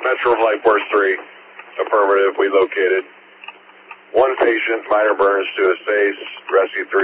Metro Flight Force 3. Affirmative, we located. One patient, minor burns to his face, rescue